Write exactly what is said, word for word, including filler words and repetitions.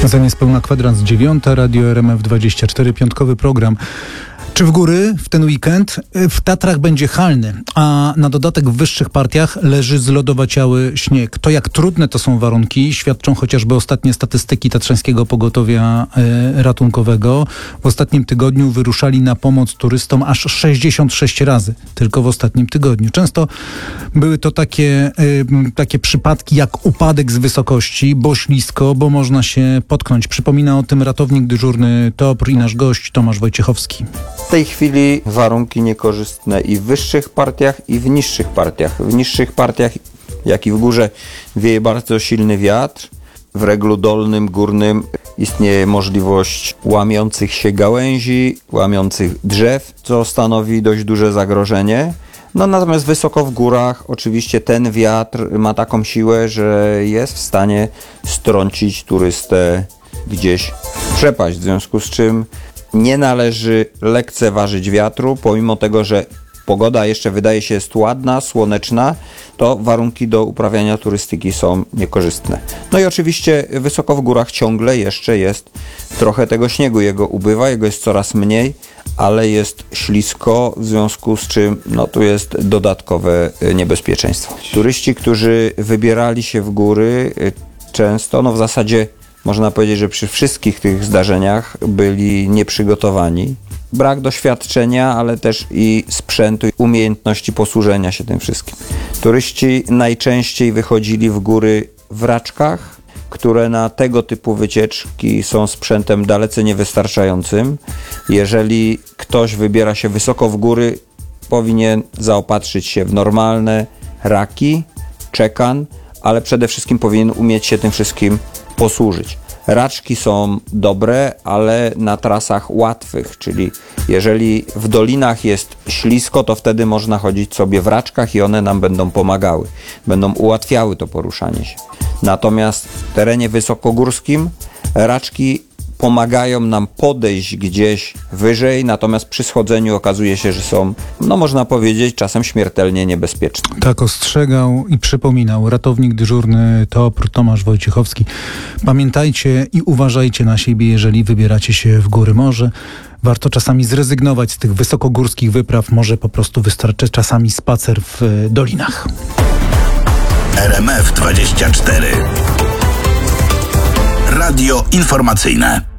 Za niespełna kwadrans dziewiąta, Radio R M F dwadzieścia cztery, piątkowy program. Czy w góry w ten weekend? W Tatrach będzie halny, a na dodatek w wyższych partiach leży zlodowaciały śnieg. To jak trudne to są warunki, świadczą chociażby ostatnie statystyki Tatrzańskiego Pogotowia e, Ratunkowego. W ostatnim tygodniu wyruszali na pomoc turystom aż sześćdziesiąt sześć razy, tylko w ostatnim tygodniu. Często były to takie, e, takie przypadki jak upadek z wysokości, bo ślisko, bo można się potknąć. Przypomina o tym ratownik dyżurny T O P R i nasz gość Tomasz Wojciechowski. W tej chwili warunki niekorzystne i w wyższych partiach, i w niższych partiach. W niższych partiach, jak i w górze, wieje bardzo silny wiatr. W reglu dolnym, górnym istnieje możliwość łamiących się gałęzi, łamiących drzew, co stanowi dość duże zagrożenie. No natomiast wysoko w górach oczywiście ten wiatr ma taką siłę, że jest w stanie strącić turystę gdzieś w przepaść, w związku z czym nie należy lekceważyć wiatru, pomimo tego, że pogoda jeszcze wydaje się jest ładna, słoneczna, to warunki do uprawiania turystyki są niekorzystne. No i oczywiście wysoko w górach ciągle jeszcze jest trochę tego śniegu, jego ubywa, jego jest coraz mniej, ale jest ślisko, w związku z czym no, tu jest dodatkowe niebezpieczeństwo. Turyści, którzy wybierali się w góry, często, no w zasadzie można powiedzieć, że przy wszystkich tych zdarzeniach byli nieprzygotowani. Brak doświadczenia, ale też i sprzętu, umiejętności posłużenia się tym wszystkim. Turyści najczęściej wychodzili w góry w raczkach, które na tego typu wycieczki są sprzętem dalece niewystarczającym. Jeżeli ktoś wybiera się wysoko w góry, powinien zaopatrzyć się w normalne raki, czekan, ale przede wszystkim powinien umieć się tym wszystkim posłużyć. Raczki są dobre, ale na trasach łatwych, czyli jeżeli w dolinach jest ślisko, to wtedy można chodzić sobie w raczkach i one nam będą pomagały, będą ułatwiały to poruszanie się. Natomiast w terenie wysokogórskim raczki pomagają nam podejść gdzieś wyżej, natomiast przy schodzeniu okazuje się, że są, no można powiedzieć, czasem śmiertelnie niebezpieczne. Tak ostrzegał i przypominał ratownik dyżurny T O P R Tomasz Wojciechowski. Pamiętajcie i uważajcie na siebie, jeżeli wybieracie się w góry. Może warto czasami zrezygnować z tych wysokogórskich wypraw, może po prostu wystarczy czasami spacer w dolinach. R M F dwadzieścia cztery. Radio informacyjne.